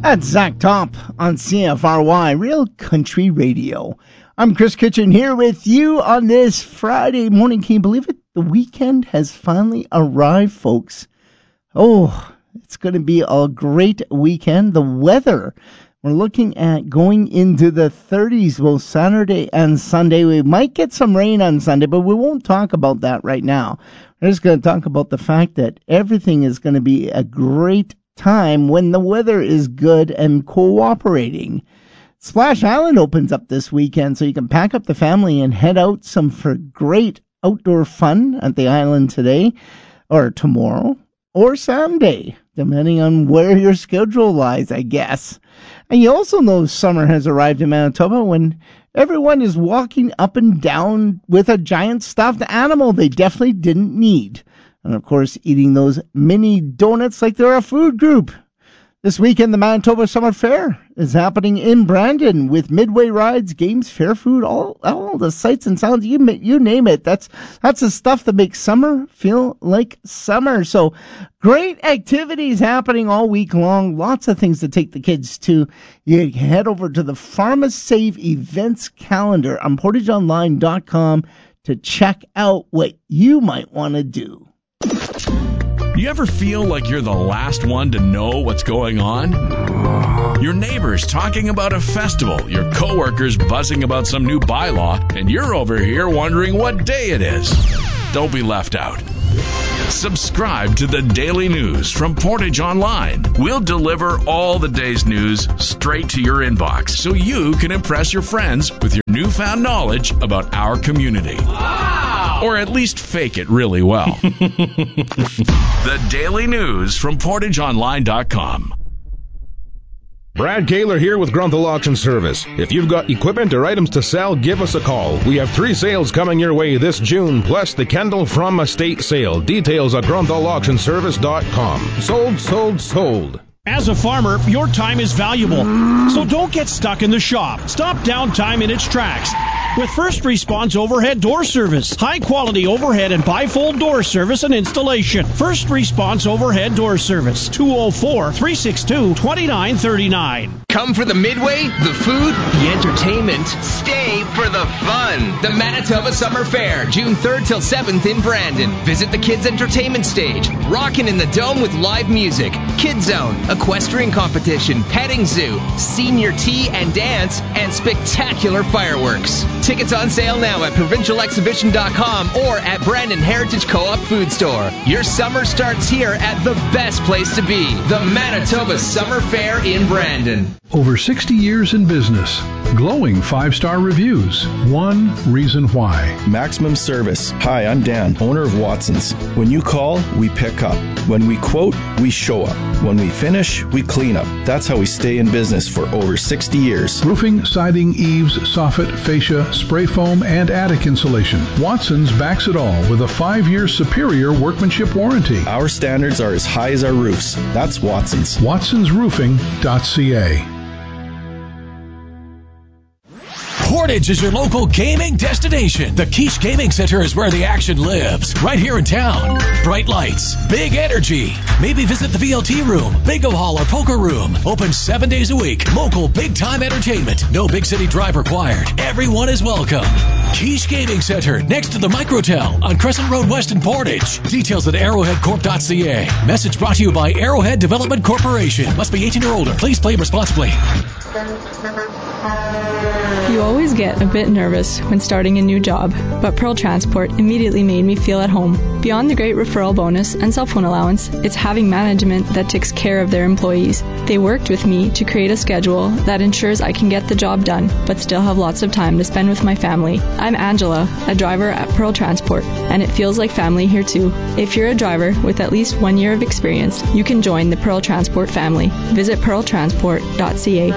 That's Zach Top on CFRY, Real Country Radio. I'm Chris Kitchen here with you on this Friday morning. Can you believe it? The weekend has finally arrived, folks. Oh, it's going to be a great weekend. The weather, we're looking at going into the 30s both Saturday and Sunday. We might get some rain on Sunday, but we won't talk about that right now. We're just going to talk about the fact that everything is going to be a great time when the weather is good and cooperating. Splash Island opens up this weekend, so you can pack up the family and head out for great outdoor fun at the island today, or tomorrow, or Sunday, depending on where your schedule lies, I guess. And you also know summer has arrived in Manitoba when everyone is walking up and down with a giant stuffed animal they definitely didn't need. And, of course, eating those mini donuts like they're a food group. This weekend, the Manitoba Summer Fair is happening in Brandon with Midway rides, games, fair food, all the sights and sounds. You name it. That's the stuff that makes summer feel like summer. So great activities happening all week long. Lots of things to take the kids to. You can head over to the PharmaSave events calendar on portageonline.com to check out what you might want to do. You ever feel like you're the last one to know what's going on? Your neighbors talking about a festival, your coworkers buzzing about some new bylaw, and you're over here wondering what day it is. Don't be left out. Subscribe to the Daily News from Portage Online. We'll deliver all the day's news straight to your inbox so you can impress your friends with your newfound knowledge about our community. Wow! Or at least fake it really well. The Daily News from PortageOnline.com. Brad Kaler here with Grunthal Auction Service. If you've got equipment or items to sell, give us a call. We have 3 sales coming your way this June, plus the Kendall From Estate sale. Details at GrunthallAuctionService.com. Sold, sold, sold. As a farmer, your time is valuable, so don't get stuck in the shop. Stop downtime in its tracks with First Response Overhead Door Service. High-quality overhead and bifold door service and installation. First Response Overhead Door Service, 204-362-2939. Come for the Midway, the food, the entertainment. Stay for the fun. The Manitoba Summer Fair, June 3rd till 7th in Brandon. Visit the Kids Entertainment Stage. Rockin' in the Dome with live music. Kids Zone, equestrian competition, petting zoo, senior tea and dance, and spectacular fireworks. Tickets on sale now at provincialexhibition.com or at Brandon Heritage Co-op Food Store. Your summer starts here at the best place to be, the Manitoba Summer Fair in Brandon. Over 60 years in business, glowing 5-star reviews. One reason why. Maximum service. Hi, I'm Dan, owner of Watson's. When you call, we pick up. When we quote, we show up. When we finish, we clean up. That's how we stay in business for over 60 years. Roofing, siding, eaves, soffit, fascia, spray foam, and attic insulation. Watson's backs it all with a 5-year superior workmanship warranty. Our standards are as high as our roofs. That's Watson's. WatsonsRoofing.ca. Portage is your local gaming destination. The Quiche Gaming Center is where the action lives, right here in town. Bright lights, big energy. Maybe visit the VLT room, bingo hall, or poker room. Open 7 days a week. Local big-time entertainment. No big city drive required. Everyone is welcome. Quiche Gaming Center, next to the Microtel on Crescent Road West in Portage. Details at arrowheadcorp.ca. Message brought to you by Arrowhead Development Corporation. Must be 18 or older. Please play responsibly. You always get a bit nervous when starting a new job, but Pearl Transport immediately made me feel at home. Beyond the great referral bonus and cell phone allowance, it's having management that takes care of their employees. They worked with me to create a schedule that ensures I can get the job done, but still have lots of time to spend with my family. I'm Angela, a driver at Pearl Transport, and it feels like family here too. If you're a driver with at least 1 year of experience, you can join the Pearl Transport family. Visit pearltransport.ca.